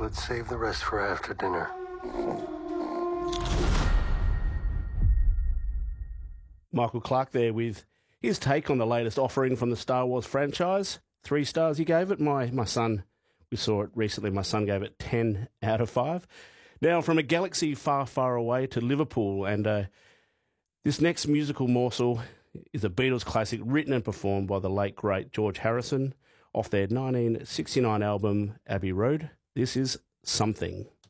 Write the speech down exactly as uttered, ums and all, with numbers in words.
Let's save the rest for after dinner. Michael Clarke there with his take on the latest offering from the Star Wars franchise. Three stars he gave it. My my son, we saw it recently, my son gave it ten out of five. Now, from a galaxy far, far away to Liverpool, and uh, this next musical morsel is a Beatles classic written and performed by the late, great George Harrison off their nineteen sixty-nine album, Abbey Road. This is Something.